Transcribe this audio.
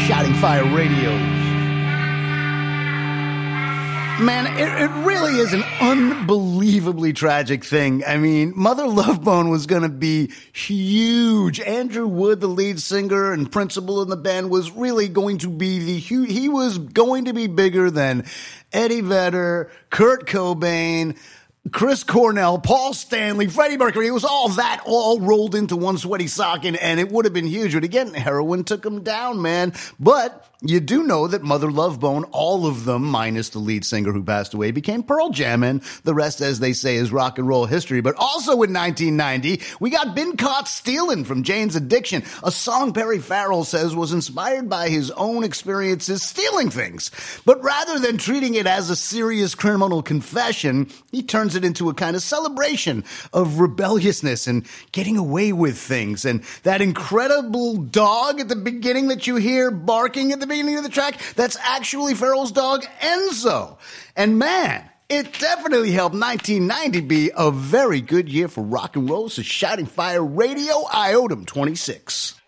Shouting Fire Radio. Man, it really is an unbelievably tragic thing. I mean, Mother Love Bone was going to be huge. Andrew Wood, the lead singer and principal in the band, was really going to be he was going to be bigger than Eddie Vedder, Kurt Cobain, Chris Cornell, Paul Stanley, Freddie Mercury. It was all that all rolled into one sweaty sock, and it would have been huge. But again, heroin took him down, man. But you do know that Mother Love Bone, all of them, minus the lead singer who passed away, became Pearl Jam, and the rest, as they say, is rock and roll history. But also in 1990, we got Been Caught Stealing from Jane's Addiction, a song Perry Farrell says was inspired by his own experiences stealing things. But rather than treating it as a serious criminal confession, he turns it into a kind of celebration of rebelliousness and getting away with things. And that incredible dog at the beginning that you hear barking at the beginning of the track, that's actually Farrell's dog, Enzo. And man, it definitely helped 1990 be a very good year for rock and roll. So Shouting Fire Radio, I owed him 26.